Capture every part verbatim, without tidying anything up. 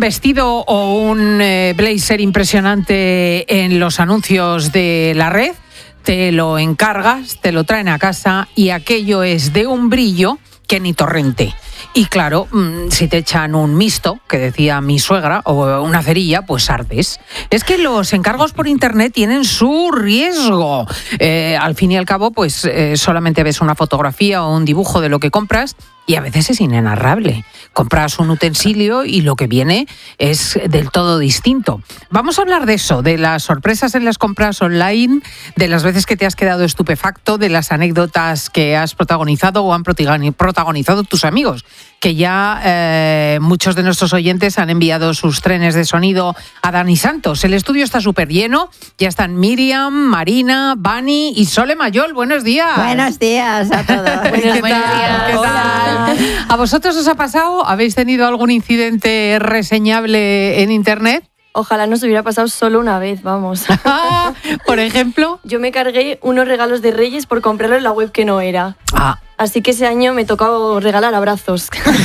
vestido o un eh, blazer impresionante en los anuncios de la red, te lo encargas, te lo traen a casa y aquello es de un brillo que ni torrente. Y claro, si te echan un misto, que decía mi suegra, o una cerilla, pues ardes. Es que los encargos por internet tienen su riesgo. Eh, al fin y al cabo, pues eh, solamente ves una fotografía o un dibujo de lo que compras y a veces es inenarrable. Compras un utensilio y lo que viene es del todo distinto. Vamos a hablar de eso, de las sorpresas en las compras online, de las veces que te has quedado estupefacto, de las anécdotas que has protagonizado o han protagonizado tus amigos, que ya eh, muchos de nuestros oyentes han enviado sus trenes de sonido a Dani Santos. El estudio está súper lleno, ya están Miriam, Marina, Bani y Sole Mayol. Buenos días. Buenos días a todos. ¿Qué tal? ¿Qué tal? ¿A vosotros os ha pasado? ¿Habéis tenido algún incidente reseñable en internet? Ojalá nos hubiera pasado solo una vez, vamos. Por ejemplo. Yo me cargué unos regalos de Reyes por comprarlo en la web que no era. Ah. Así que ese año me tocó regalar abrazos.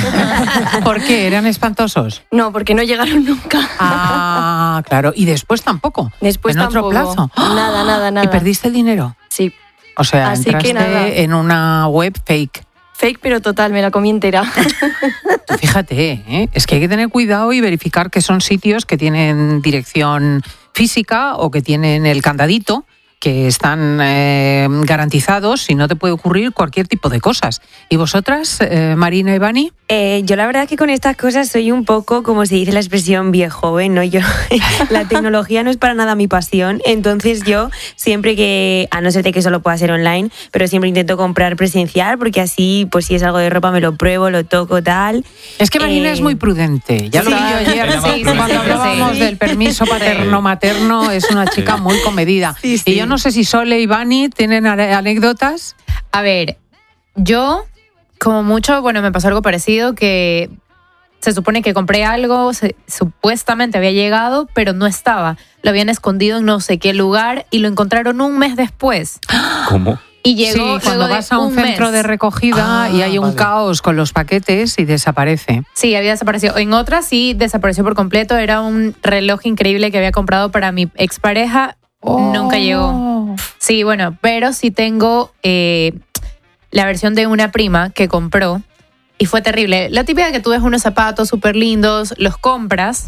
¿Por qué? ¿Eran espantosos? No, porque no llegaron nunca. Ah, claro. ¿Y después tampoco? Después ¿En tampoco. otro plazo? Nada, nada, nada. ¿Y perdiste el dinero? Sí. O sea, Así entraste que nada. en una web fake. Fake, pero total, me la comí entera. Tú fíjate, ¿eh? Es que hay que tener cuidado y verificar que son sitios que tienen dirección física o que tienen el candadito, que están eh, garantizados y no te puede ocurrir cualquier tipo de cosas. ¿Y vosotras, eh, Marina y Bani? Eh, yo la verdad que con estas cosas soy un poco, como se dice la expresión, viejoven, ¿no? Yo, la tecnología no es para nada mi pasión, entonces yo siempre que, a no ser de que solo pueda ser online, pero siempre intento comprar presencial, porque así, pues si es algo de ropa me lo pruebo, lo toco, tal. Es que Marina eh... es muy prudente, ya lo vi yo ayer, sí, sí, cuando sí, hablábamos sí. del permiso paterno-materno, es una chica muy comedida. Sí, sí. Y yo no sé si Sole y Bani tienen anécdotas. A ver, yo... Como mucho, bueno, me pasó algo parecido, que se supone que compré algo, se, supuestamente había llegado, pero no estaba. Lo habían escondido en no sé qué lugar y lo encontraron un mes después. ¿Cómo? Y llegó sí, cuando vas a un, un centro de recogida ah, y hay un vale. caos con los paquetes y desaparece. Sí, había desaparecido. En otra sí desapareció por completo. Era un reloj increíble que había comprado para mi expareja. Oh. Nunca llegó. Sí, bueno, pero sí tengo... Eh, la versión de una prima que compró y fue terrible. La típica que tú ves unos zapatos súper lindos, los compras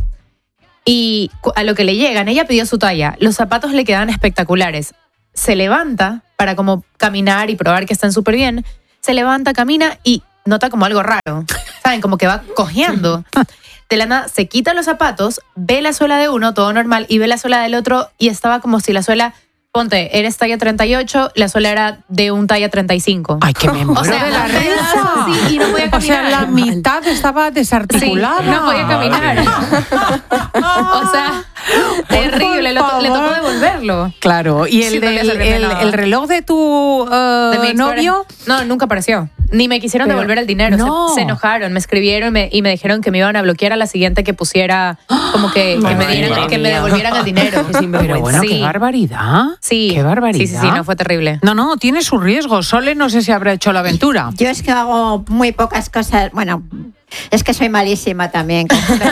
y a lo que le llegan, ella pidió su talla, los zapatos le quedan espectaculares. Se levanta para como caminar y probar que están súper bien, se levanta, camina y nota como algo raro, ¿saben? Como que va cojeando. De la nada se quita los zapatos, ve la suela de uno, todo normal, y ve la suela del otro y estaba como si la suela... Ponte, eres talla treinta y ocho, la suela era de un talla treinta y cinco. Ay, que me muero o sea, de la risa. Sí, y no podía caminar. O sea, la mitad estaba desarticulada. Sí, no podía caminar. O sea, terrible. Le, to- le tocó devolverlo. Claro. ¿Y el, sí, del, el, el reloj de tu uh, ¿De mi novio? No, nunca apareció. Ni me quisieron Pero, devolver el dinero. No. Se, se enojaron, me escribieron me, y me dijeron que me iban a bloquear a la siguiente que pusiera, como que, que, me, dieran, que me devolvieran el dinero. Pero bueno, sí. Qué barbaridad. Sí. Qué barbaridad. Sí, sí, sí, no, fue terrible. No, no, tiene su riesgo. Sole no sé si habrá hecho la aventura. Yo es que hago muy pocas cosas, bueno... Es que soy malísima también.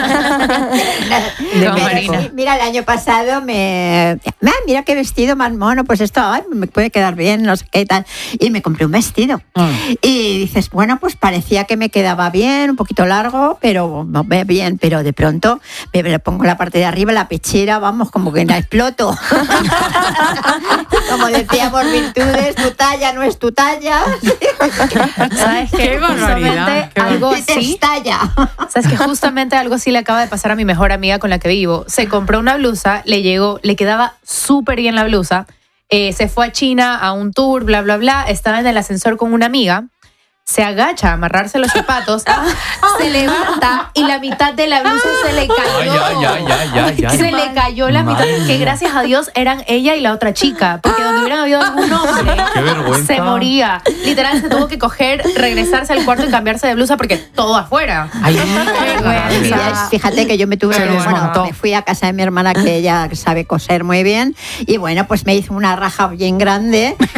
No, Marina. Mira, el año pasado me... Ah, mira qué vestido más mono, pues esto ay, me puede quedar bien, no sé qué tal. Y me compré un vestido. Mm. Y dices, bueno, pues parecía que me quedaba bien, un poquito largo, pero no ve bien. Pero de pronto me le pongo la parte de arriba, la pechera, vamos, como que la exploto. Como decíamos, virtudes, tu talla no es tu talla. ¿Sabes qué? Qué barbaridad. Algo así. ¿Sabes que justamente algo así le acaba de pasar a mi mejor amiga con la que vivo? Se compró una blusa, le llegó, le quedaba súper bien la blusa, eh, se fue a China a un tour, bla, bla, bla, estaba en el ascensor con una amiga, se agacha a amarrarse los zapatos, se levanta y la mitad de la blusa se le cayó. Ay, ay, ay, ay, ay, se le cayó la mitad, Madre que gracias a Dios eran ella y la otra chica, porque donde hubieran habido algún hombre, Qué vergüenza. se moría. Literal, se tuvo que coger, regresarse al cuarto y cambiarse de blusa porque todo afuera. Ay, vergüenza. Fíjate que yo me tuve, bueno, me fui a casa de mi hermana, que ella sabe coser muy bien, y bueno, pues me hizo una raja bien grande, como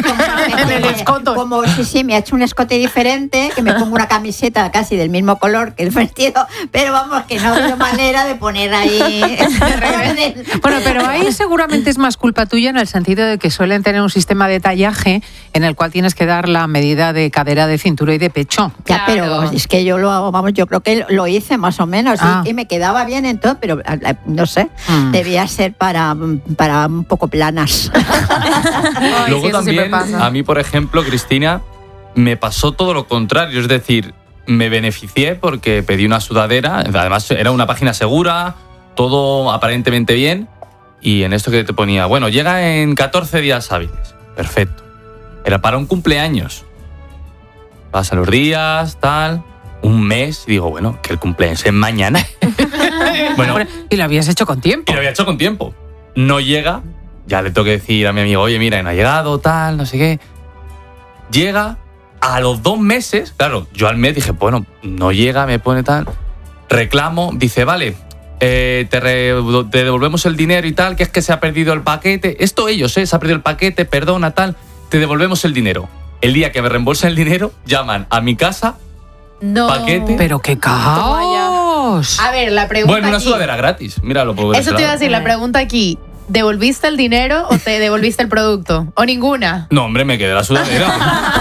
en el escote. Como sí, sí, me ha hecho un escote diferente, que me pongo una camiseta casi del mismo color que el vestido, pero vamos, que no veo manera de poner ahí. Bueno, pero ahí seguramente es más culpa tuya en el sentido de que suelen tener un sistema de tallaje en el cual tienes que dar la medida de cadera, de cintura y de pecho. Ya, Claro. pero es que yo lo hago, vamos, yo creo que lo hice más o menos Ah. y, y me quedaba bien en todo, pero no sé, Mm. debía ser para, para un poco planas. Ay, Luego sí, eso siempre también, pasa. a mí, por ejemplo, Cristina, me pasó todo lo contrario. Es decir, me beneficié porque pedí una sudadera. Además, era una página segura, todo aparentemente bien. Y en esto que te ponía, bueno, llega en catorce días hábiles. Perfecto. Era para un cumpleaños. Pasan los días, tal. Un mes, y digo, bueno, que el cumpleaños es mañana. Bueno, Hombre, y lo habías hecho con tiempo. y lo había hecho con tiempo. No llega, ya le tengo que decir a mi amigo, oye, mira, no ha llegado, tal, no sé qué. Llega a los dos meses, claro, yo al mes dije, bueno, no llega, me pone tal. Reclamo, dice, vale, eh, te, re- te devolvemos el dinero y tal, que es que se ha perdido el paquete. Esto ellos, ¿eh? Se ha perdido el paquete, perdona, tal. Te devolvemos el dinero. El día que me reembolsen el dinero, llaman a mi casa. No. Paquete. Pero qué caos. A ver, la pregunta Bueno, una aquí. sudadera gratis. Mira, lo puedo ver. Eso te iba a decir, la pregunta aquí. ¿Devolviste el dinero o te devolviste el producto? ¿O ninguna? No, hombre, me quedé la sudadera.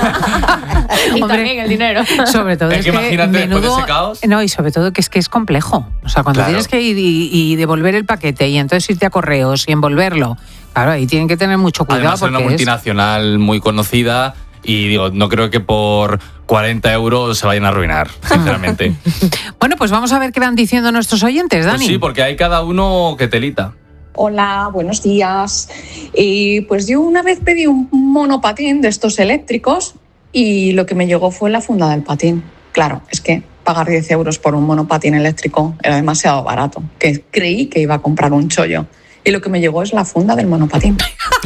Y Hombre. también el dinero. Sobre todo Es es que imagínate después de menudo- ese caos. No, y sobre todo que es que es complejo. O sea, cuando Claro. tienes que ir y, y devolver el paquete y entonces irte a correos y envolverlo, claro, ahí tienen que tener mucho cuidado. Además, era una porque es- multinacional muy conocida y digo, no creo que por cuarenta euros se vayan a arruinar, sinceramente. Bueno, pues vamos a ver qué van diciendo nuestros oyentes, Pues Dani. sí, porque hay cada uno que telita. Hola, buenos días. Y pues yo una vez pedí un monopatín de estos eléctricos y lo que me llegó fue la funda del patín. Claro, es que pagar diez euros por un monopatín eléctrico era demasiado barato, que creí que iba a comprar un chollo. Y lo que me llegó es la funda del monopatín.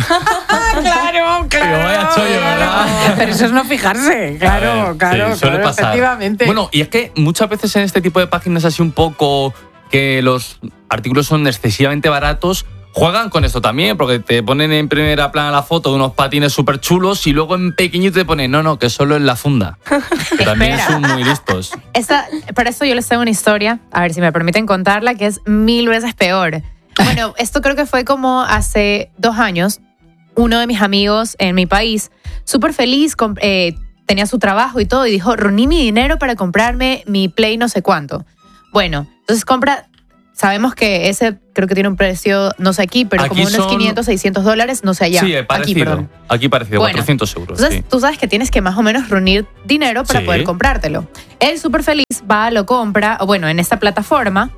Claro, claro. Digo, vaya chollo, ¿verdad? Pero eso es no fijarse, claro, A ver, claro, sí, suele claro, pasar. efectivamente. Bueno, y es que muchas veces en este tipo de páginas así un poco que los artículos son excesivamente baratos, juegan con esto también, porque te ponen en primera plana la foto de unos patines súper chulos y luego en pequeñito te ponen, no, no, que solo es la funda. Que también Espera. son muy listos. Esta, para eso yo les tengo una historia, a ver si me permiten contarla, que es mil veces peor. Bueno, esto creo que fue como hace dos años. Uno de mis amigos en mi país, súper feliz, comp- eh, tenía su trabajo y todo, y dijo, reuní mi dinero para comprarme mi Play no sé cuánto. Bueno, entonces compra, sabemos que ese creo que tiene un precio, no sé aquí, pero Aquí como unos son- quinientos, seiscientos dólares, no sé allá. Sí, parecido. Aquí, perdón. Aquí parecido, Bueno, cuatrocientos euros. Entonces, sí. tú sabes que tienes que más o menos reunir dinero para Sí. poder comprártelo. Él, súper feliz, va, lo compra, o bueno, en esta plataforma,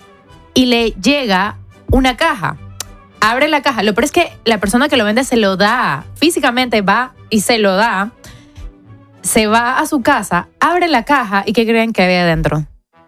y le llega una caja. Abre la caja. Lo peor es que la persona que lo vende se lo da. Físicamente va y se lo da. Se va a su casa, abre la caja y ¿qué creen que había adentro?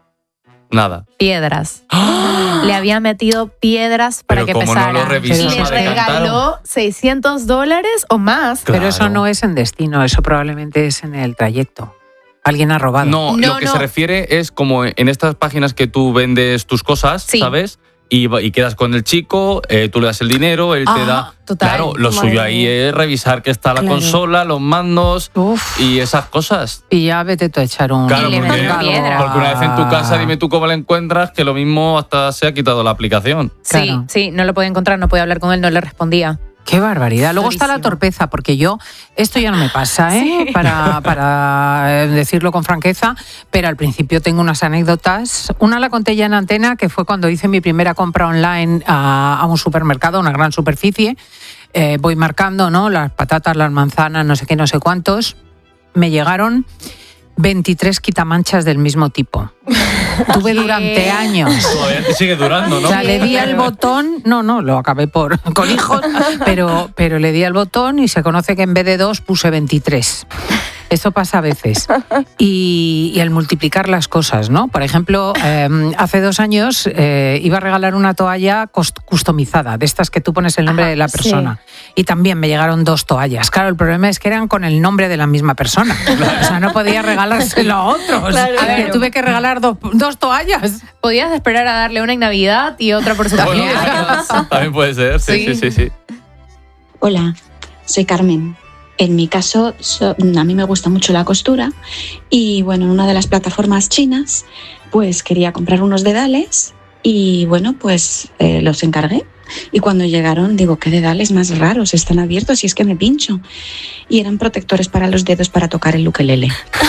Nada. Piedras. Le había metido piedras para Pero que como no pesara. lo revisó, y no le se regaló seiscientos dólares o más. Pero Claro. eso no es en destino, eso probablemente es en el trayecto. Alguien ha robado. No, No, lo que no. se refiere es como en estas páginas que tú vendes tus cosas, Sí. ¿sabes? Y, va- y quedas con el chico, eh, tú le das el dinero, él te Ah, da... total. Claro, lo Madre suyo ahí mía. es revisar que está la Claro. consola, los mandos Uf. y esas cosas. Y ya vete tú a echar un... Claro, Y le porque, meten piedra. porque una vez en tu casa dime tú cómo la encuentras, que lo mismo hasta se ha quitado la aplicación. Sí, Claro. sí, no lo podía encontrar, no podía hablar con él, no le respondía. Qué barbaridad. Luego está la Durísimo. torpeza, porque yo, esto ya no me pasa, ¿eh? Para, para eh, decirlo con franqueza, pero al principio tengo unas anécdotas. Una la conté ya en antena, que fue cuando hice mi primera compra online a, a un supermercado, una gran superficie. Eh, voy marcando, ¿no? Las patatas, las manzanas, no sé qué, no sé cuántos. Me llegaron veintitrés quitamanchas del mismo tipo. Tuve ¿Qué? durante años. Todavía te sigue durando, ¿no? O sea, le di al botón, no, no, lo acabé por con hijos, pero, pero le di al botón y se conoce que en vez de dos puse veintitrés. Eso pasa a veces. Y, y al multiplicar las cosas, ¿no? Por ejemplo, eh, hace dos años eh, iba a regalar una toalla cost- customizada, de estas que tú pones el nombre Ajá, de la sí. persona. Y también me llegaron dos toallas. Claro, el problema es que eran con el nombre de la misma persona. O sea, no podía regalárselo a otros. Claro, a ver, claro. tuve que regalar dos, dos toallas. Podías esperar a darle una en Navidad y otra por su Bueno, cumpleaños. también puede ser, sí, sí, Sí. sí, sí. Hola, soy Carmen. En mi caso, so, a mí me gusta mucho la costura y bueno, en una de las plataformas chinas, pues quería comprar unos dedales y bueno, pues eh, los encargué. Y cuando llegaron, digo, ¿qué dedales más raros? Están abiertos y es que me pincho. Y eran protectores para los dedos para tocar el ukelele.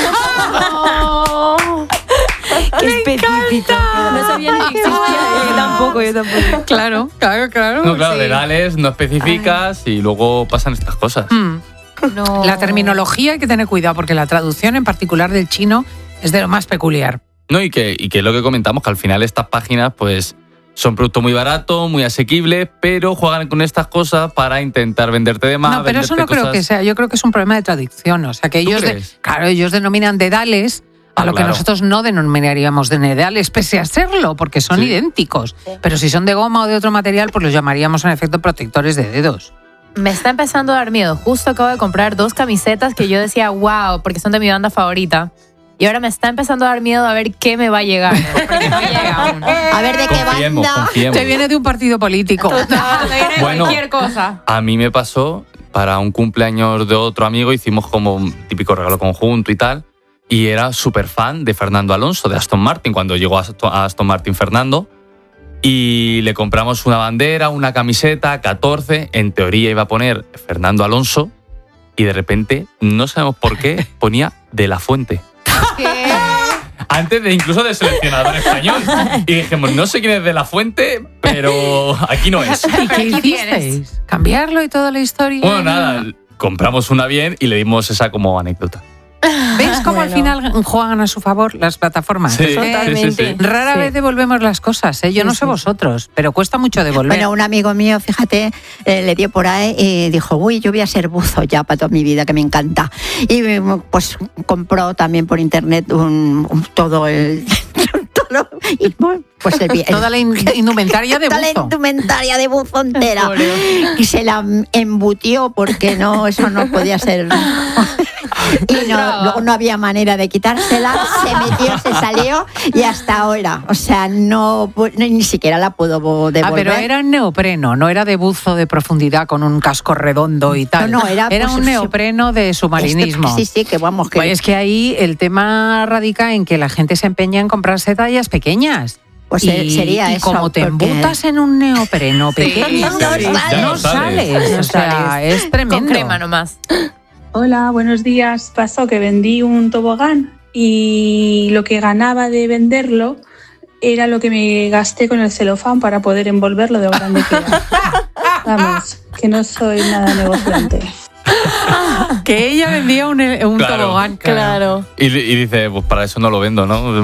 Oh, ¡qué específico! No sabía ni que existía. Yo tampoco, yo tampoco. Claro, claro, claro. No, claro, sí. dedales, no especificas y luego pasan estas cosas. Mm. No. La terminología hay que tener cuidado porque la traducción en particular del chino es de lo más peculiar. No, y que, y que es lo que comentamos, que al final estas páginas, pues, son productos muy baratos, muy asequibles, pero juegan con estas cosas para intentar venderte de más. No, pero eso no venderte creo que cosas- sea. Yo creo que es un problema de traducción. O sea, que ¿Tú ellos, de- crees? claro, ellos denominan dedales a Ah, lo que claro. nosotros no denominaríamos de dedales, pese a serlo, porque son Sí. idénticos. Pero si son de goma o de otro material, pues los llamaríamos en efecto protectores de dedos. Me está empezando a dar miedo. Justo acabo de comprar dos camisetas que yo decía, wow, porque son de mi banda favorita. Y ahora me está empezando a dar miedo a ver qué me va a llegar. Porque no llega aún. A ver de qué Confiemos, banda. confiemos. Te viene de un partido político. Total, me viene de Bueno. cualquier cosa. A mí me pasó, para un cumpleaños de otro amigo, hicimos como un típico regalo conjunto y tal, y era súper fan de Fernando Alonso, de Aston Martin, cuando llegó a Aston- a Aston Martin Fernando, y le compramos una bandera, una camiseta, catorce, en teoría iba a poner Fernando Alonso, y de repente, no sabemos por qué, ponía De La Fuente. Antes de incluso de seleccionador español. Y dijimos, no sé quién es De La Fuente, pero aquí no es. ¿Y qué Aquí hicisteis? ¿Cambiarlo y toda la historia? Bueno, nada, compramos una bien y le dimos esa como anécdota. ¿Veis cómo al Bueno. final juegan a su favor las plataformas? Sí, Es que sí, sí, sí. Rara Sí. vez devolvemos las cosas, ¿eh? Yo Sí, no sé sí. vosotros, pero cuesta mucho devolver. Bueno, un amigo mío, fíjate, eh, le dio por ahí y dijo, uy, yo voy a ser buzo ya para toda mi vida, que me encanta. Y pues compró también por internet un, un- todo el... todo, y, bueno, pues el, el- Toda la in- indumentaria de toda la buzo. indumentaria de buzo entera. Y se la embutió porque no, eso no podía ser... Y no, luego no había manera de quitársela, se metió, se salió y hasta ahora. O sea, no, pu- no- ni siquiera la puedo devolver. Ah, pero era en neopreno, no era de buzo de profundidad con un casco redondo y tal. No, no, era, pues, un sí. neopreno de submarinismo. Este- sí, sí, que vamos, que... Pues es que ahí el tema radica en que la gente se empeña en comprarse tallas pequeñas. Pues y, se- sería y eso, como te porque- embutas en un neopreno pequeño, No Ya sales. no no sales. sales. O sea, es tremendo. Con crema nomás. Hola, buenos días. Pasó que vendí un tobogán y lo que ganaba de venderlo era lo que me gasté con el celofán para poder envolverlo de lo grande que era. Vamos, que no soy nada negociante. Que ella vendía un, un Claro. tobogán. Claro. Y, y dice, pues para eso no lo vendo, ¿no?